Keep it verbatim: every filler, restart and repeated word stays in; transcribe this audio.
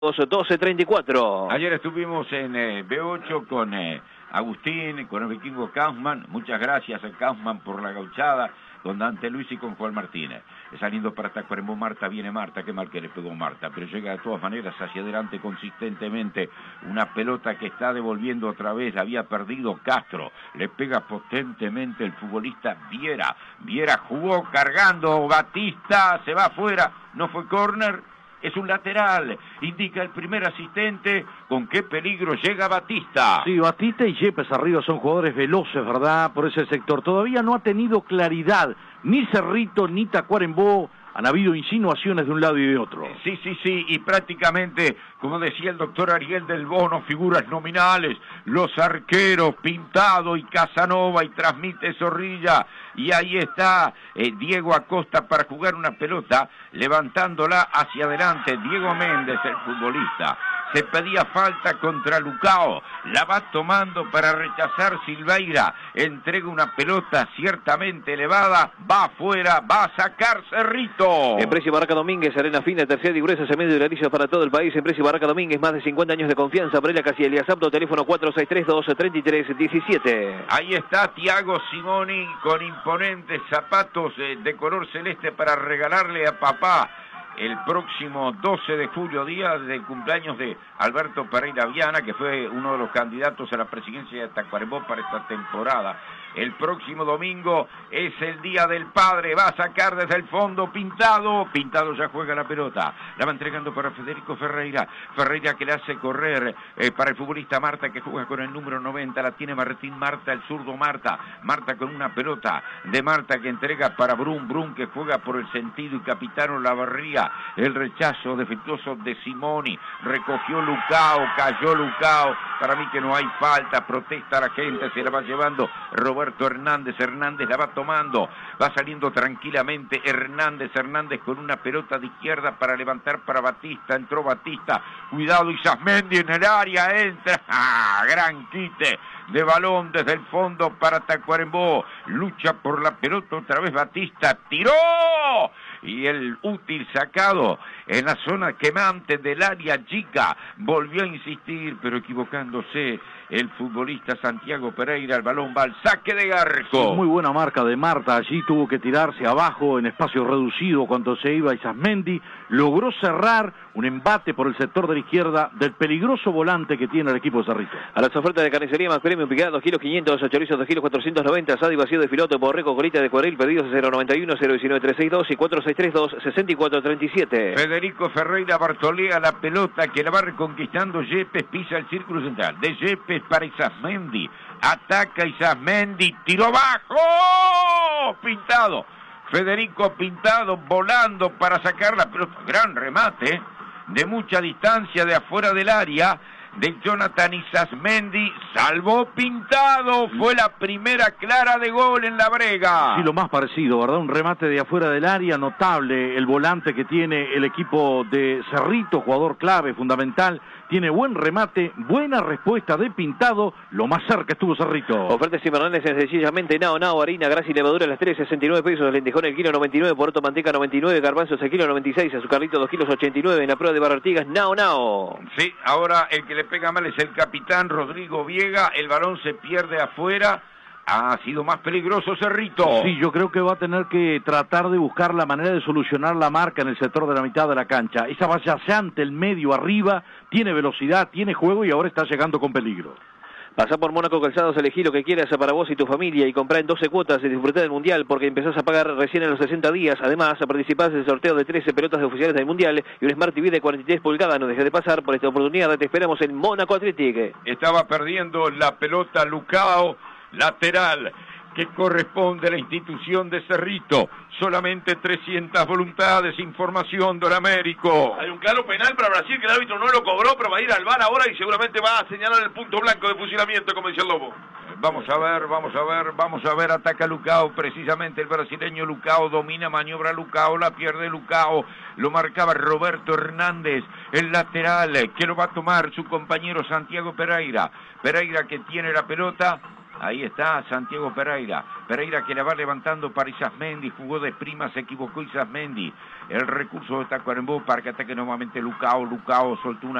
doce treinta y cuatro. Ayer estuvimos en eh, B ocho con eh, Agustín, con el vikingo Kaufman. Muchas gracias a Kaufman por la gauchada, con Dante Luis y con Juan Martínez. Saliendo para Tacuarembó, Marta, viene Marta, qué mal que le pegó Marta, pero llega de todas maneras hacia adelante consistentemente. Una pelota que está devolviendo otra vez, había perdido Castro, le pega potentemente el futbolista Viera. Viera jugó cargando, Batista se va afuera, no fue córner. Es un lateral, indica el primer asistente. ¿Con qué peligro llega Batista? Sí, Batista y Yepes arriba son jugadores veloces, ¿verdad? Por ese sector. Todavía no ha tenido claridad ni Cerrito ni Tacuarembó. Han habido insinuaciones de un lado y de otro. Sí, sí, sí, y prácticamente, como decía el doctor Ariel del Bono, figuras nominales, los arqueros Pintado y Casanova, y transmite Zorrilla, y ahí está eh, Diego Acosta para jugar una pelota, levantándola hacia adelante. Diego Méndez, el futbolista, se pedía falta contra Lucao, la va tomando para rechazar Silveira, entrega una pelota ciertamente elevada, va afuera, va a sacar Cerrito. Empresa y Barraca Domínguez, arena fina, tercera y gruesa, cemento y ladrillos para todo el país. Empresa y Barraca Domínguez, más de cincuenta años de confianza. Brela Casiel Apto, teléfono cuatro seis tres dos tres tres uno siete. Ahí está Tiago Simoni con imponentes zapatos eh, de color celeste para regalarle a papá el próximo doce de julio, día del cumpleaños de Alberto Pereira Viana, que fue uno de los candidatos a la presidencia de Tacuarembó para esta temporada. El próximo domingo es el Día del Padre, va a sacar desde el fondo Pintado, Pintado ya juega la pelota, la va entregando para Federico Ferreira, Ferreira que le hace correr eh, para el futbolista Marta, que juega con el número noventa, la tiene Martín Marta, el zurdo Marta, Marta con una pelota de Marta que entrega para Brum, Brum que juega por el sentido y Capitano Lavarría, el rechazo defectuoso de Simoni, recogió Lucao, cayó Lucao, para mí que no hay falta, protesta la gente, se la va llevando Roberto Roberto Hernández, Hernández la va tomando, va saliendo tranquilamente Hernández, Hernández con una pelota de izquierda para levantar para Batista, entró Batista, cuidado Isasmendi en el área, entra, ¡ah! Gran quite de balón desde el fondo para Tacuarembó, lucha por la pelota otra vez Batista, tiró, y el útil sacado en la zona quemante del área chica, volvió a insistir, pero equivocándose el futbolista Santiago Pereira, el balón va al saque de arco. Muy buena marca de Marta, allí tuvo que tirarse abajo en espacio reducido cuando se iba Isasmendi, logró cerrar un embate por el sector de la izquierda del peligroso volante que tiene el equipo de Cerrito. A las ofertas de carnicería más premium, picada dos kilos quinientos, chorizos dos kilos cuatrocientos noventa, asado y vacío de filote, borreco, colita de cuadril, pedidos cero noventa y uno, cero diecinueve, trescientos sesenta y dos y cuatro seis tres dos, sesenta y cuatro treinta y siete. Federico Ferreira Bartolea la pelota que la va reconquistando Yepes, pisa el círculo central, de Yepes para Isasmendi, ataca Isasmendi, tiró abajo, Pintado, Federico Pintado volando para sacar la pelota, gran remate, de mucha distancia de afuera del área, de Jonathan Isasmendi, salvó Pintado, fue la primera clara de gol en la brega. Sí, lo más parecido, ¿verdad? Un remate de afuera del área, notable el volante que tiene el equipo de Cerrito, jugador clave, fundamental, tiene buen remate, buena respuesta de Pintado, lo más cerca estuvo Cerrito. Ofertas invernales sencillamente, nao, nao, harina, grasa y levadura, las tres, sesenta y nueve pesos, lentejón el kilo noventa y nueve, poroto manteca noventa y nueve, garbanzos el kilo noventa y seis, azucarrito dos kilos ochenta y nueve, en la prueba de Barra Artigas, nao, nao. Sí, ahora el que le pega mal es el capitán Rodrigo Viega, el balón se pierde afuera, ha sido más peligroso Cerrito. Sí, yo creo que va a tener que tratar de buscar la manera de solucionar la marca en el sector de la mitad de la cancha. Esa vallacante, el medio arriba, tiene velocidad, tiene juego y ahora está llegando con peligro. Pasá por Mónaco Calzados, elegí lo que quieras para vos y tu familia y comprá en doce cuotas y disfrutá del Mundial porque empezás a pagar recién en los sesenta días. Además, participás del sorteo de trece pelotas de oficiales del Mundial y un Smart T V de cuarenta y tres pulgadas. No dejes de pasar por esta oportunidad. Te esperamos en Mónaco Athletic. Estaba perdiendo la pelota Lucao, lateral, que corresponde a la institución de Cerrito. Solamente trescientas voluntades, información Don Américo. Hay un claro penal para Brasil que el árbitro no lo cobró, pero va a ir al V A R ahora y seguramente va a señalar el punto blanco de fusilamiento, como decía el Lobo. Vamos a ver, vamos a ver, vamos a ver, ataca Lucao, precisamente el brasileño Lucao, domina, maniobra Lucao, la pierde Lucao, lo marcaba Roberto Hernández, el lateral, que lo va a tomar su compañero Santiago Pereira. Pereira que tiene la pelota, Ahí está Santiago Pereira. Pereira que la va levantando para Isasmendi. Jugó de prima, se equivocó Isasmendi. El recurso de Tacuarembó para que ataque nuevamente Lucao. Lucao soltó una